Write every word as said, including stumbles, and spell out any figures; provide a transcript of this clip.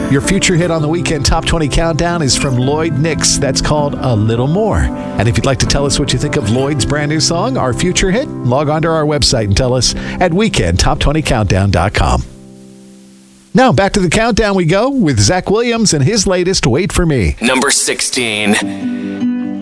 Your future hit on the Weekend Top twenty Countdown is from Lloyd Nix. That's called A Little More. And if you'd like to tell us what you think of Lloyd's brand new song, our future hit, log on to our website and tell us at weekend top twenty countdown dot com. Now, back to the countdown we go with Zach Williams and his latest Wait For Me. Number sixteen.